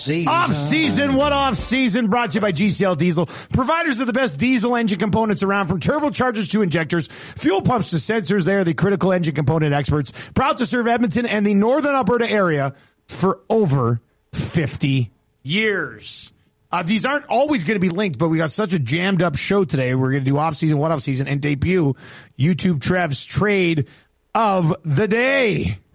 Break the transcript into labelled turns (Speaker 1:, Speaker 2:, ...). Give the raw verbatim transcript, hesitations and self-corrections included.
Speaker 1: Off season, what off season? Brought to you by G C L Diesel, providers of the best diesel engine components around, from turbochargers to injectors, fuel pumps to sensors. They are the critical engine component experts, proud to serve Edmonton and the Northern Alberta area for over fifty years. Uh, these aren't always going to be linked, but we got such a jammed up show today. We're going to do off season, what off season, and debut YouTube Trev's trade of the day.